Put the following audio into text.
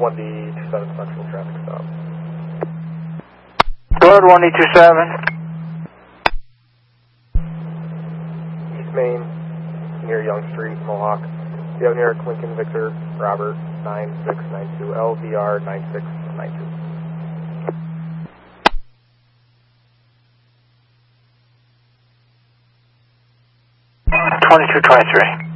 1D27 central traffic stop. Good, 1D27. East Main, near Young Street, Mohawk. You have near Lincoln Victor, Robert, 9692, LVR 9692. 2223.